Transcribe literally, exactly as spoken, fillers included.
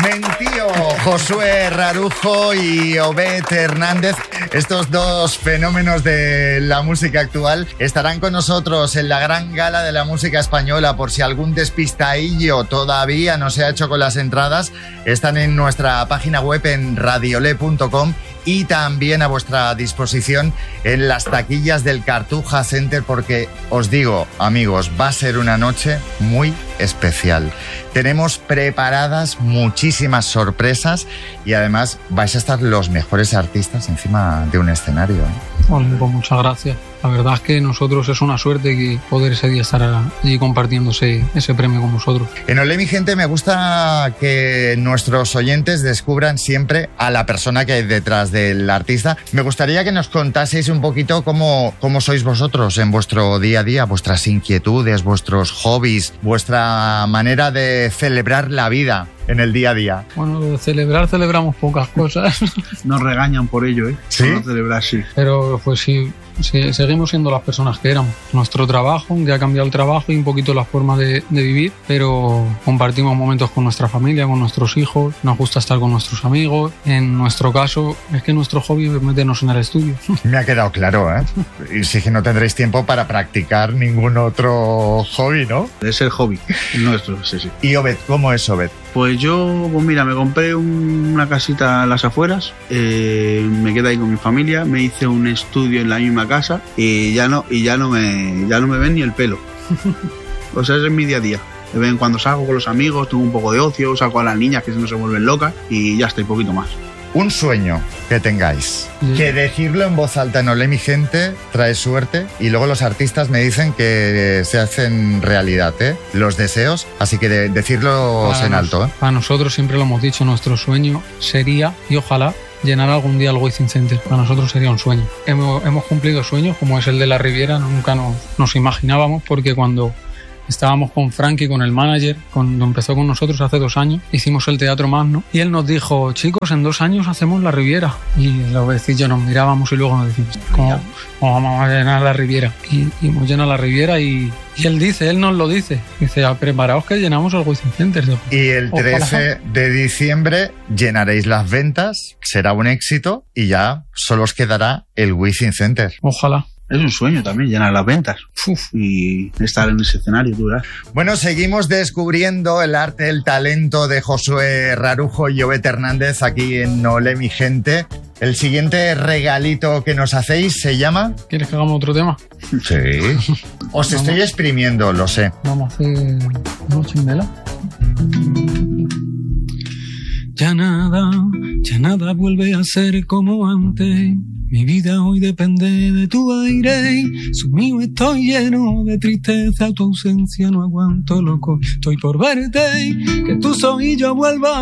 Mentío, Josué Rarujo y Obed Hernández, estos dos fenómenos de la música actual, estarán con nosotros en la gran gala de la música española. Por si algún despistadillo todavía no se ha hecho con las entradas, están en nuestra página web en radiolé punto com y también a vuestra disposición en las taquillas del Cartuja Center, porque os digo, amigos, va a ser una noche muy especial. Tenemos preparadas muchísimas sorpresas y además vais a estar los mejores artistas encima de un escenario, ¿eh? Bueno, pues muchas gracias. La verdad es que nosotros es una suerte que poder ese día estar allí compartiéndose ese premio con vosotros. En Olé, mi gente, me gusta que nuestros oyentes descubran siempre a la persona que hay detrás del artista. Me gustaría que nos contaseis un poquito cómo, cómo sois vosotros en vuestro día a día, vuestras inquietudes, vuestros hobbies, vuestra manera de celebrar la vida en el día a día. Bueno, de celebrar celebramos pocas cosas. Nos regañan por ello, ¿eh? ¿Sí? Por no celebrar, sí. Pero pues sí, sí, seguimos siendo las personas que éramos. Nuestro trabajo, ya ha cambiado el trabajo y un poquito la forma de, de vivir, pero compartimos momentos con nuestra familia, con nuestros hijos, nos gusta estar con nuestros amigos. En nuestro caso, es que nuestro hobby es meternos en el estudio. Me ha quedado claro, ¿eh? Y sí que no tendréis tiempo para practicar ningún otro hobby, ¿no? Es el hobby, el nuestro, sí, sí. ¿Y Obed, cómo es Obed? Pues yo, pues mira, me compré un, una casita a las afueras, eh, me quedé ahí con mi familia, me hice un estudio en la misma casa y ya no, y ya no me, ya no me ven ni el pelo. O sea, ese es mi día a día. Me ven cuando salgo con los amigos, tengo un poco de ocio, saco a las niñas que no se vuelven locas y ya estoy poquito más. Un sueño que tengáis, sí. Que decirlo en voz alta en Olé, mi gente, trae suerte, y luego los artistas me dicen que se hacen realidad, ¿eh? Los deseos, así que de, decirlos para en nos, alto, ¿eh? Para nosotros siempre lo hemos dicho, nuestro sueño sería, y ojalá, llenar algún día el Within Center. Para nosotros sería un sueño. Hemos, hemos cumplido sueños como es el de la Riviera, nunca nos, nos imaginábamos, porque cuando estábamos con Frankie, con el manager, cuando empezó con nosotros hace dos años, hicimos el Teatro Magno y él nos dijo, chicos, en dos años hacemos la Riviera. Y lo que decís yo, nos mirábamos y luego nos decimos, ¿cómo, cómo vamos a llenar la Riviera? Y, y hemos llenado la Riviera y, y él dice, él nos lo dice, dice, preparaos que llenamos el Within Center. Y el trece de diciembre llenaréis las ventas, será un éxito y ya solo os quedará el Within Center. Ojalá. Es un sueño también, llenar las ventas. Uf, y estar en ese escenario, tú verás. Bueno, seguimos descubriendo el arte, el talento de Josué Rarujo y Obed Hernández aquí en Olé, mi gente. El siguiente regalito que nos hacéis se llama... ¿Quieres que hagamos otro tema? Sí. Os estoy exprimiendo, lo sé. Vamos a hacer Noche en Vela. Ya nada, ya nada vuelve a ser como antes. Mi vida hoy depende de tu aire. Sumido estoy lleno de tristeza. Tu ausencia no aguanto, loco. Estoy por verte, que tú soy y yo vuelva.